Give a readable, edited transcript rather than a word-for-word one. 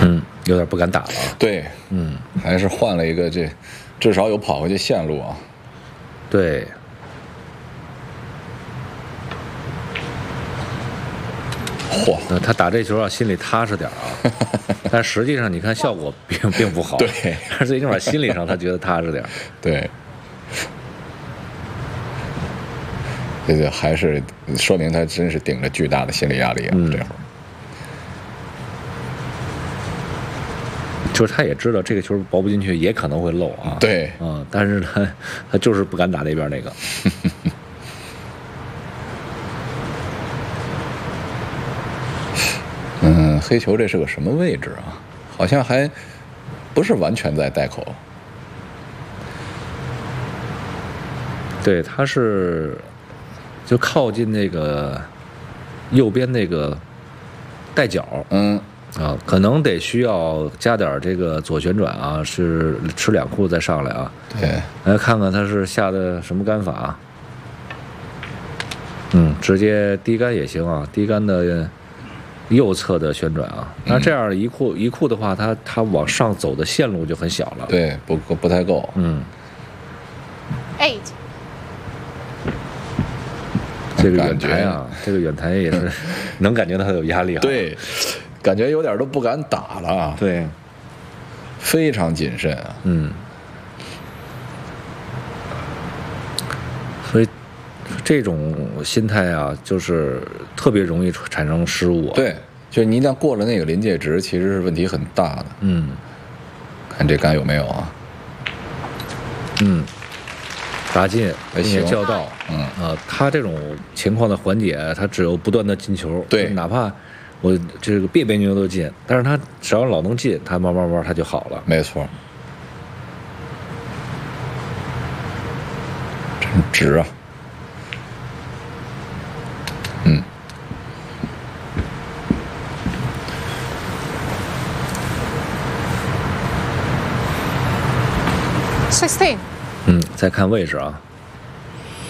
有点不敢打了。 对，还是换了一个至少有跑回去线路啊。 对。 嚯！ 他打这球心里踏实点啊，但实际上你看效果并不好。 对， 但是最起码心理上他觉得踏实点。 对。这还是说明他真是顶着巨大的心理压力啊！这会儿。 就是他也知道这个球保不进去，也可能会漏啊。 对， 但是他就是不敢打那边那个。 黑球这是个什么位置啊？好像还不是完全在袋口。 对，他是就靠近那个右边那个带角。可能得需要加点这个左旋转啊，是吃两库再上来啊。 对， 来看看他是下的什么杆法啊。直接低杆也行啊，低杆的右侧的旋转啊。那这样一库的话，它往上走的线路就很小了。 对，不太够。 8。 这个远台啊，这个远台也是能感觉到他有压力啊。 对。感觉有点都不敢打了。 对， 非常谨慎啊。 所以这种心态啊，就是特别容易产生失误。 对，就你一旦过了那个临界值，其实是问题很大的。看这杆有没有啊？ 打进并且叫到。他这种情况的缓解，他只有不断的进球。 对， 哪怕我这个别扭都进，但是他只要老能进，他慢慢他就好了。 没错，真值啊。 16。 再看位置啊。